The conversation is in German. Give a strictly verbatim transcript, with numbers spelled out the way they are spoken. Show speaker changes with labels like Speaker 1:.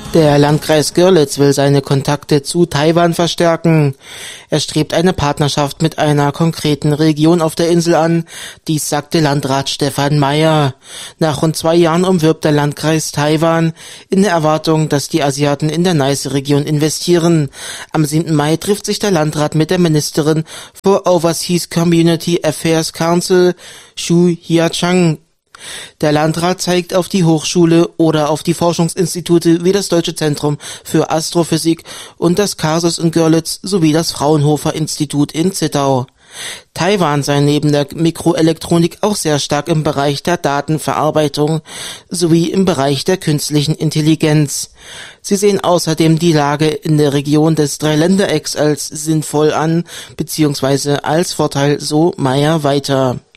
Speaker 1: Der Landkreis Görlitz will seine Kontakte zu Taiwan verstärken. Er strebt eine Partnerschaft mit einer konkreten Region auf der Insel an. Dies sagte Landrat Stefan Meyer. Nach rund zwei Jahren umwirbt der Landkreis Taiwan in der Erwartung, dass die Asiaten in der Neiße-Region investieren. Am siebten Mai trifft sich der Landrat mit der Ministerin for Overseas Community Affairs Council, Xu Hiachang. Der Landrat zeigt auf die Hochschule oder auf die Forschungsinstitute wie das Deutsche Zentrum für Astrophysik und das Kasus in Görlitz sowie das Fraunhofer-Institut in Zittau. Taiwan sei neben der Mikroelektronik auch sehr stark im Bereich der Datenverarbeitung sowie im Bereich der künstlichen Intelligenz. Sie sehen außerdem die Lage in der Region des Dreiländerecks als sinnvoll an bzw. als Vorteil, so Meyer weiter.